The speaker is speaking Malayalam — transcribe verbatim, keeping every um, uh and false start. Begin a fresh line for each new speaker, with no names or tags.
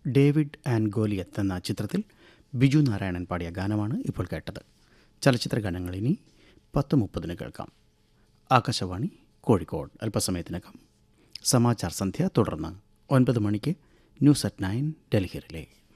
ഡേവിഡ് ആൻഡ് ഗോലിയത്ത് എന്ന ചിത്രത്തിൽ ബിജു നാരായണൻ പാടിയ ഗാനമാണ് ഇപ്പോൾ കേട്ടത്. ചലച്ചിത്ര ഗാനങ്ങൾ ഇനി പത്ത് മുപ്പതിന് കേൾക്കാം. ആകാശവാണി കോഴിക്കോട്. അല്പസമയത്തിനകം സമാചാർ സന്ധ്യ, തുടർന്ന് ഒൻപത് മണിക്ക് news at nine Delhi relay.